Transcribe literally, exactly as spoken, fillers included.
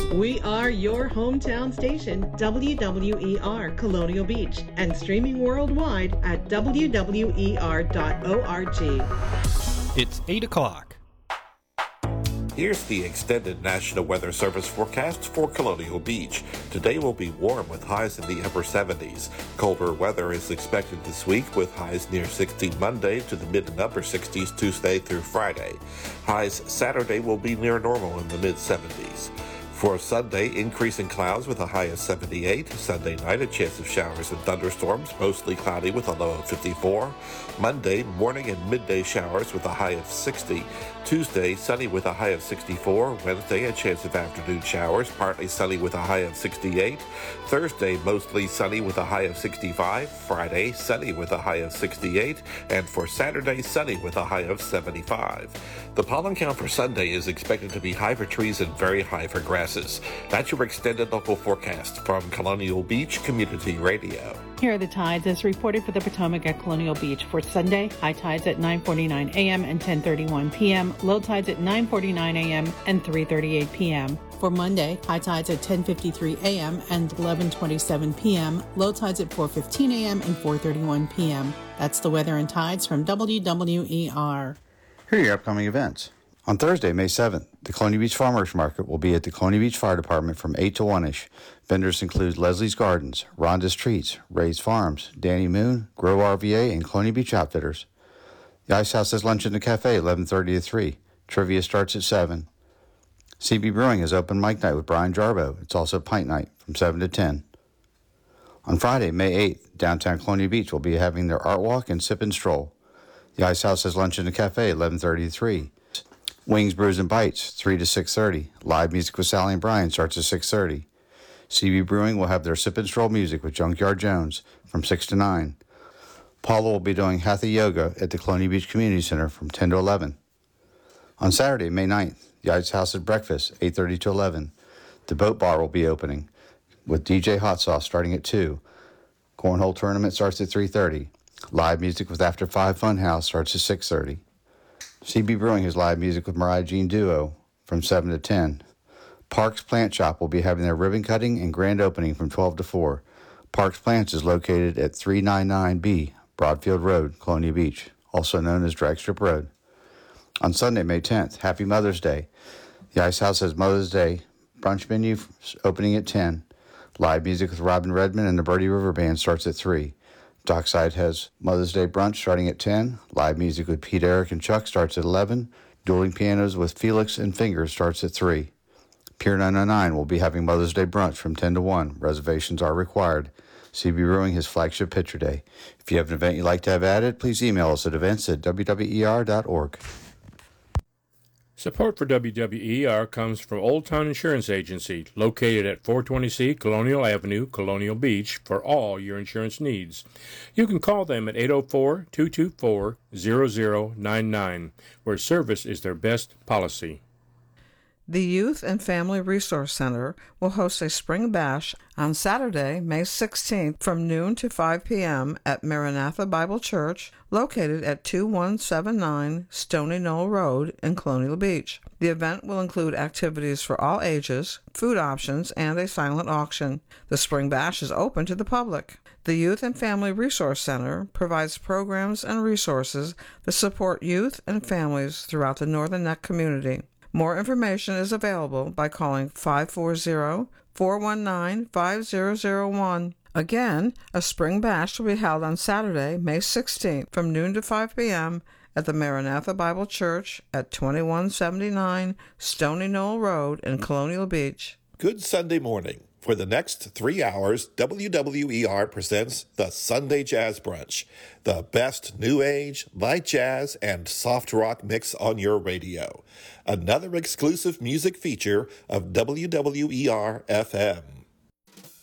We are your hometown station, W W E R Colonial Beach, and streaming worldwide at W W E R dot org. It's eight o'clock. Here's the extended National Weather Service forecast for Colonial Beach. Today will be warm with highs in the upper seventies. Colder weather is expected this week with highs near sixty Monday to the mid and upper sixties Tuesday through Friday. Highs Saturday will be near normal in the mid seventies. For Sunday, increasing clouds with a high of seventy-eight. Sunday night, a chance of showers and thunderstorms, mostly cloudy with a low of fifty-four. Monday, morning and midday showers with a high of sixty. Tuesday, sunny with a high of sixty-four. Wednesday, a chance of afternoon showers, partly sunny with a high of sixty-eight. Thursday, mostly sunny with a high of sixty-five. Friday, sunny with a high of sixty-eight. And for Saturday, sunny with a high of seventy-five. The pollen count for Sunday is expected to be high for trees and very high for grasses. That's your extended local forecast from Colonial Beach Community Radio. Here are the tides as reported for the Potomac at Colonial Beach. For Sunday, high tides at nine forty-nine a.m. and ten thirty-one p.m., low tides at nine forty-nine a.m. and three thirty-eight p.m. For Monday, high tides at ten fifty-three a.m. and eleven twenty-seven p.m., low tides at four fifteen a.m. and four thirty-one p.m. That's the weather and tides from W W E R. Here are your upcoming events. On Thursday, May seventh, the Colonial Beach Farmers Market will be at the Colonial Beach Fire Department from eight to one-ish. Vendors include Leslie's Gardens, Rhonda's Treats, Ray's Farms, Danny Moon, Grow R V A, and Colonial Beach Outfitters. The Ice House has lunch in the cafe, eleven thirty to three. Trivia starts at seven. C B Brewing has open mic night with Brian Jarbo. It's also pint night from seven to ten. On Friday, May eighth, downtown Colonial Beach will be having their art walk and sip and stroll. The Ice House has lunch in the cafe, eleven thirty to three. Wings, Brews, and Bites, three to six thirty. Live music with Sally and Brian starts at six thirty. C B Brewing will have their Sip and Stroll music with Junkyard Jones from six to nine. Paula will be doing Hatha Yoga at the Colonial Beach Community Center from ten to eleven. On Saturday, May ninth, the Ice House at breakfast, eight thirty to eleven. The Boat Bar will be opening with D J Hot Sauce starting at two. Cornhole Tournament starts at three thirty. Live music with After five Funhouse starts at six thirty. C B Brewing has live music with Mariah Jean Duo from seven to ten. Parks Plant Shop will be having their ribbon cutting and grand opening from twelve to four. Parks Plants is located at three ninety-nine B Broadfield Road, Colonial Beach, also known as Drag Strip Road. On Sunday, May tenth, Happy Mother's Day. The Ice House has Mother's Day brunch menu opening at ten. Live music with Robin Redmond and the Birdie River Band starts at three. Dockside has Mother's Day brunch starting at ten. Live music with Pete, Eric, and Chuck starts at eleven. Dueling pianos with Felix and Fingers starts at three. Pier nine oh nine will be having Mother's Day brunch from ten to one. Reservations are required. C B Brewing has flagship picture day. If you have an event you'd like to have added, please email us at events at W W E R dot org. Support for W W E R comes from Old Town Insurance Agency, located at four twenty C Colonial Avenue, Colonial Beach, for all your insurance needs. You can call them at eight oh four, two two four, zero zero nine nine, where service is their best policy. The Youth and Family Resource Center will host a spring bash on Saturday, May sixteenth from noon to five p.m. at Maranatha Bible Church, located at two one seven nine Stony Knoll Road in Colonial Beach. The event will include activities for all ages, food options, and a silent auction. The spring bash is open to the public. The Youth and Family Resource Center provides programs and resources that support youth and families throughout the Northern Neck community. More information is available by calling five four zero, four one nine, five zero zero one. Again, a spring bash will be held on Saturday, May sixteenth from noon to five p.m. at the Maranatha Bible Church at twenty-one seventy-nine Stony Knoll Road in Colonial Beach. Good Sunday morning. For the next three hours, W W E R presents the Sunday Jazz Brunch, the best new age, light jazz, and soft rock mix on your radio. Another exclusive music feature of W W E R F M.